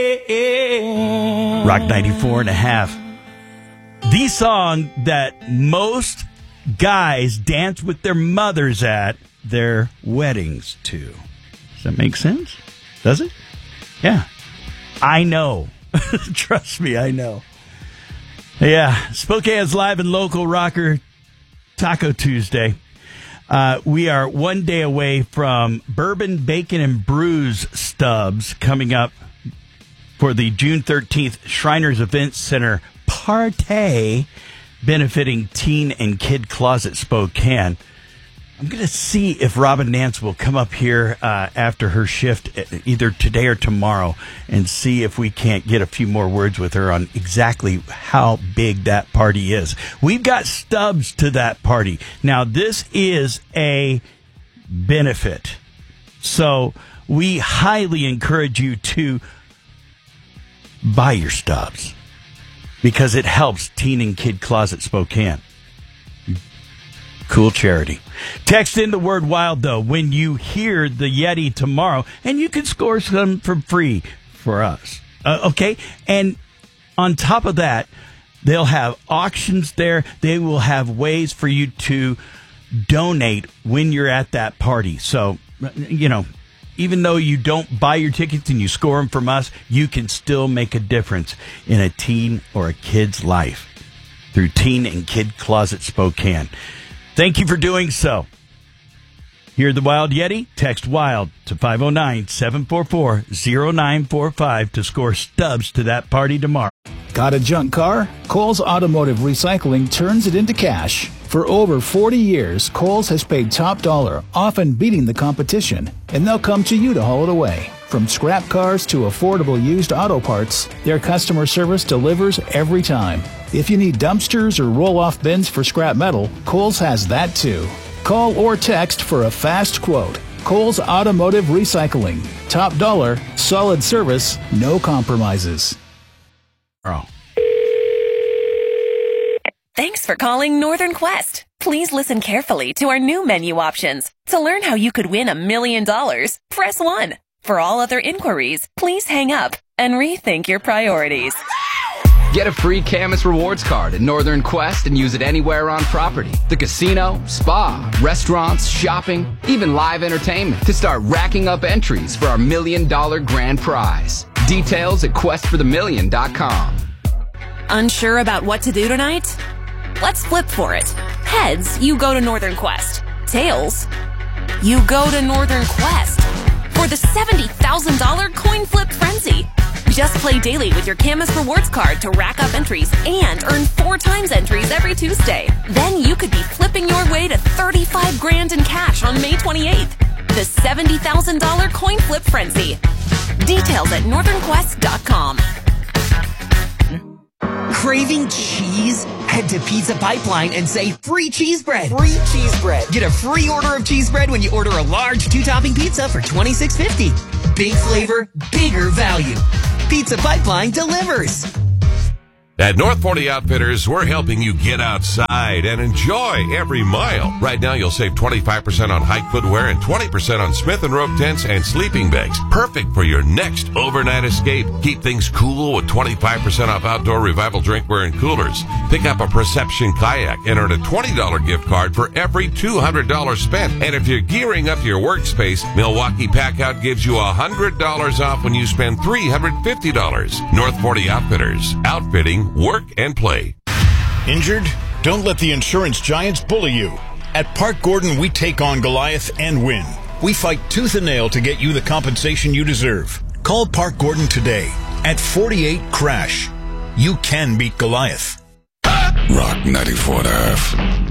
Rock 94.5. The song that most guys dance with their mothers at their weddings to. Does that make sense? Does it? Yeah. I know. Trust me, I know. Yeah. Spokane's live and local rocker Taco Tuesday. We are one day away from Bourbon, Bacon, and Brews Stubbs coming up for the June 13th Shriners Events Center Party benefiting Teen and Kid Closet Spokane. I'm going to see if Robin Nance will come up here after her shift either today or tomorrow and see if we can't get a few more words with her on exactly how big that party is. We've got stubs to that party. Now, this is a benefit. So we highly encourage you to buy your stubs because it helps Teen and Kid Closet Spokane. Cool charity. Text in the word WILD, though, when you hear the Yeti tomorrow, and you can score some for free for us. Okay? And on top of that, they'll have auctions there. They will have ways for you to donate when you're at that party. So, you know, even though you don't buy your tickets and you score them from us, you can still make a difference in a teen or a kid's life through Teen and Kid Closet Spokane. Thank you for doing so. Hear the Wild Yeti? Text WILD to 509-744-0945 to score stubs to that party tomorrow. Got a junk car? Kohl's Automotive Recycling turns it into cash. For over 40 years, Kohl's has paid top dollar, often beating the competition, and they'll come to you to haul it away. From scrap cars to affordable used auto parts, their customer service delivers every time. If you need dumpsters or roll-off bins for scrap metal, Kohl's has that too. Call or text for a fast quote. Kohl's Automotive Recycling. Top dollar, solid service, no compromises. Oh. Thanks for calling Northern Quest. Please listen carefully to our new menu options. To learn how you could win $1 million, press 1. For all other inquiries, please hang up and rethink your priorities. Get a free Camus Rewards card at Northern Quest and use it anywhere on property. The casino, spa, restaurants, shopping, even live entertainment to start racking up entries for our $1 million grand prize. Details at questforthemillion.com. Unsure about what to do tonight? Let's flip for it. Heads, you go to Northern Quest. Tails, you go to Northern Quest. For the $70,000 coin flip frenzy. Just play daily with your Camus Rewards card to rack up entries and earn 4 times entries every Tuesday. Then you could be flipping your way to $35 grand in cash on May 28th. The $70,000 coin flip frenzy. Details at northernquest.com. Craving cheese? Head to Pizza Pipeline and say free cheese bread. Free cheese bread. Get a free order of cheese bread when you order a large 2-topping pizza for $26.50. Big flavor, bigger value. Pizza Pipeline delivers. At North 40 Outfitters, we're helping you get outside and enjoy every mile. Right now, you'll save 25% on hike footwear and 20% on Smith & Rope tents and sleeping bags. Perfect for your next overnight escape. Keep things cool with 25% off outdoor Revival drinkware and coolers. Pick up a Perception kayak and earn a $20 gift card for every $200 spent. And if you're gearing up your workspace, Milwaukee Packout gives you $100 off when you spend $350. North 40 Outfitters. Outfitting, work, and play. Injured? Don't let the insurance giants bully you. At Park Gordon, we take on Goliath and win. We fight tooth and nail to get you the compensation you deserve. Call Park Gordon today at 48-CRASH. You can beat Goliath. Rock 94.5.